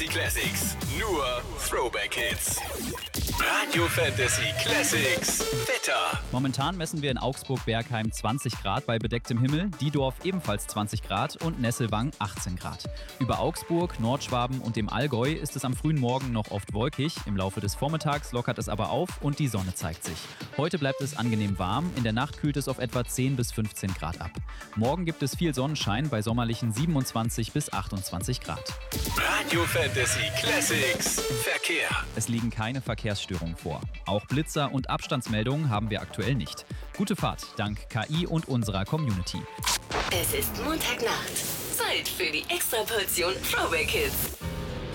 Fantasy Classics. Nur Throwback Hits. Radio Fantasy Classics. Wetter. Momentan messen wir in Augsburg-Bergheim 20 Grad bei bedecktem Himmel, Diedorf ebenfalls 20 Grad und Nesselwang 18 Grad. Über Augsburg, Nordschwaben und dem Allgäu ist es am frühen Morgen noch oft wolkig. Im Laufe des Vormittags lockert es aber auf und die Sonne zeigt sich. Heute bleibt es angenehm warm, in der Nacht kühlt es auf etwa 10 bis 15 Grad ab. Morgen gibt es viel Sonnenschein bei sommerlichen 27 bis 28 Grad. Radio Fantasy Classics. Verkehr. Es liegen keine Verkehrsstörungen vor. Auch Blitzer und Abstandsmeldungen haben wir aktuell nicht. Gute Fahrt, dank KI und unserer Community. Es ist Montagnacht. Zeit für die Extraportion Throwback Hits.